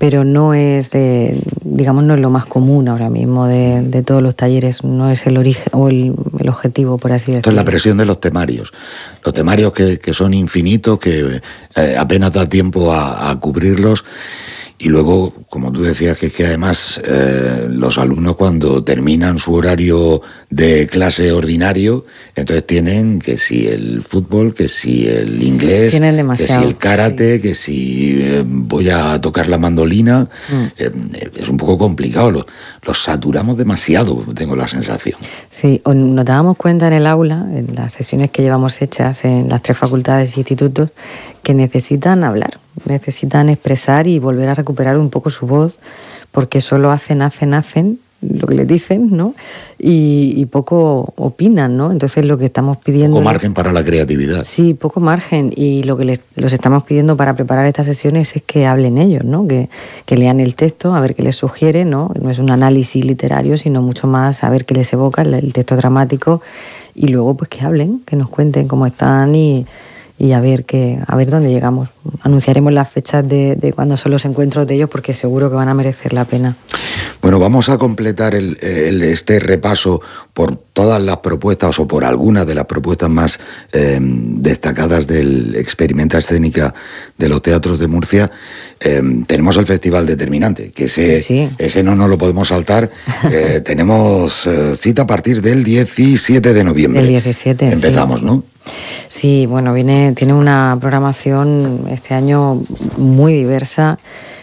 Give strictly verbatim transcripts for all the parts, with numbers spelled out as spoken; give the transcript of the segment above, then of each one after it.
pero no es, eh, digamos, no es lo más común ahora mismo de, de todos los talleres, no es el origen o el, el objetivo, por así decirlo. Esto es la presión de los temarios, los temarios que, que son infinitos, que eh, apenas da tiempo a, a cubrirlos. Y luego, como tú decías, que es que además eh, los alumnos cuando terminan su horario de clase ordinario, entonces tienen que si el fútbol, que si el inglés, que si el karate, sí. que si eh, voy a tocar la mandolina. Mm. Eh, es un poco complicado, los, los saturamos demasiado, tengo la sensación. Sí, nos dábamos cuenta en el aula, en las sesiones que llevamos hechas en las tres facultades e institutos, que necesitan hablar, necesitan expresar y volver a recuperar un poco su voz, porque solo hacen, hacen, hacen lo que les dicen, ¿no? Y, y poco opinan, ¿no? Entonces lo que estamos pidiendo... Poco margen para la creatividad. Sí, poco margen. Y lo que les los estamos pidiendo para preparar estas sesiones es que hablen ellos, ¿no? Que, que lean el texto, a ver qué les sugiere, ¿no? No es un análisis literario, sino mucho más a ver qué les evoca el, el texto dramático, y luego pues que hablen, que nos cuenten cómo están y... y a ver qué, a ver dónde llegamos. Anunciaremos las fechas de, de cuándo son los encuentros de ellos, porque seguro que van a merecer la pena. Bueno, vamos a completar el, el, este repaso por todas las propuestas o por algunas de las propuestas más eh, destacadas del Experimenta Escénica de los teatros de Murcia. Eh, tenemos el Festival Determinante, que ese, sí, sí. ese no nos lo podemos saltar. Eh, tenemos eh, cita a partir del diecisiete de noviembre. El diecisiete, Empezamos, sí. ¿no? Sí, bueno, viene, tiene una programación este año muy diversa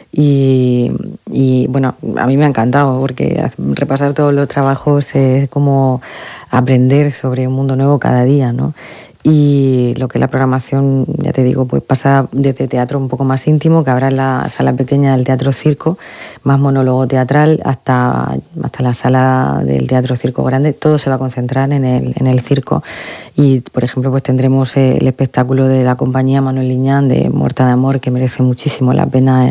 y, y bueno, a mí me ha encantado porque repasar todos los trabajos es como aprender sobre un mundo nuevo cada día, ¿no? Y lo que es la programación, ya te digo, pues pasa desde teatro un poco más íntimo, que habrá en la sala pequeña del Teatro Circo, más monólogo teatral, hasta, hasta la sala del Teatro Circo Grande. Todo se va a concentrar en el, en el circo. Y, por ejemplo, pues tendremos el espectáculo de la compañía Manuel Liñán, de Muerta de Amor, que merece muchísimo la pena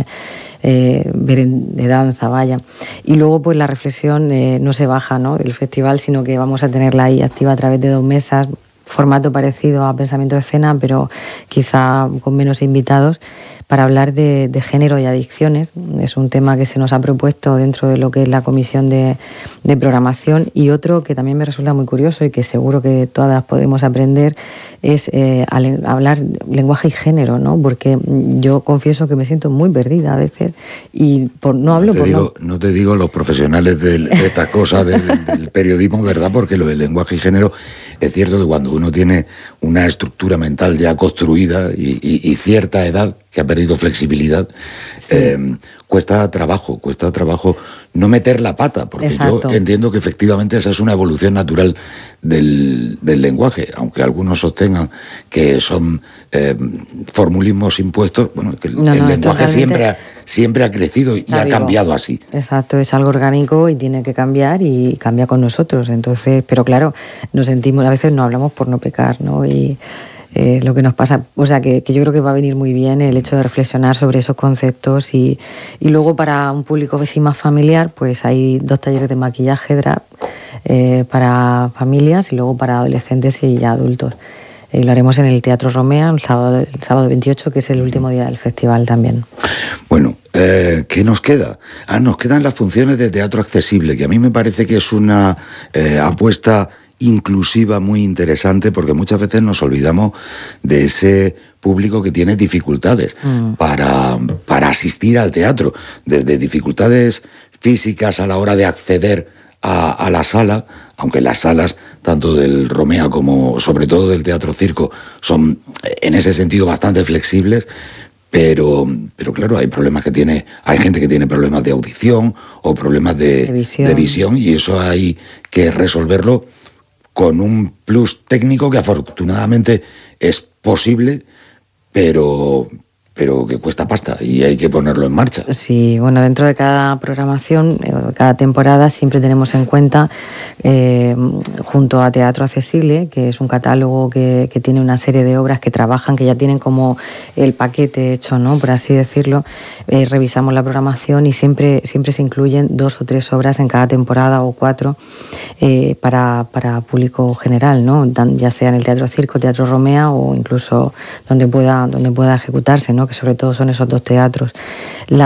eh, ver en, de danza, vaya. Y luego, pues la reflexión eh, no se baja, ¿no?, del festival, sino que vamos a tenerla ahí activa a través de dos mesas, formato parecido a Pensamiento de Escena, pero quizá con menos invitados, para hablar de, de género y adicciones. Es un tema que se nos ha propuesto dentro de lo que es la comisión de, de programación. Y otro que también me resulta muy curioso y que seguro que todas podemos aprender es eh, hablar lenguaje y género, ¿no? Porque yo confieso que me siento muy perdida a veces y por, no hablo no te por digo, no... no te digo los profesionales de, de estas cosas del, del periodismo, ¿verdad? Porque lo del lenguaje y género es cierto que cuando uno tiene una estructura mental ya construida y, y, y cierta edad, que ha perdido flexibilidad, sí. eh, cuesta trabajo, cuesta trabajo no meter la pata, porque Exacto. yo entiendo que efectivamente esa es una evolución natural del, del lenguaje, aunque algunos sostengan que son eh, formulismos impuestos. Bueno, que el, no, el no, lenguaje siempre ha, siempre ha crecido y ha vivo. cambiado así. Exacto, es algo orgánico y tiene que cambiar y cambia con nosotros. Entonces, pero claro, nos sentimos, a veces no hablamos por no pecar, ¿no? Y Eh, lo que nos pasa, o sea, que, que yo creo que va a venir muy bien el hecho de reflexionar sobre esos conceptos y, y luego para un público así más familiar, pues hay dos talleres de maquillaje drag eh, para familias y luego para adolescentes y adultos. Eh, lo haremos en el Teatro Romea el sábado, el sábado veintiocho, que es el último día del festival también. Bueno, eh, ¿qué nos queda? Ah, nos quedan las funciones de teatro accesible, que a mí me parece que es una eh, apuesta inclusiva muy interesante, porque muchas veces nos olvidamos de ese público que tiene dificultades mm. para, para asistir al teatro, desde dificultades físicas a la hora de acceder a, a la sala, aunque las salas tanto del Romea como sobre todo del Teatro Circo son en ese sentido bastante flexibles. Pero, pero claro, hay problemas que tiene, hay gente que tiene problemas de audición o problemas de, de, visión. de visión, y eso hay que resolverlo con un plus técnico que afortunadamente es posible, pero, pero que cuesta pasta y hay que ponerlo en marcha. Sí, bueno, dentro de cada programación, cada temporada, siempre tenemos en cuenta, eh, junto a Teatro Accesible, que es un catálogo que, que tiene una serie de obras que trabajan, que ya tienen como el paquete hecho, ¿no?, por así decirlo, eh, revisamos la programación y siempre, siempre se incluyen dos o tres obras en cada temporada o cuatro eh, para, para público general, ¿no?, ya sea en el Teatro Circo, Teatro Romea o incluso donde pueda, donde pueda ejecutarse, ¿no?, que sobre todo son esos dos teatros. La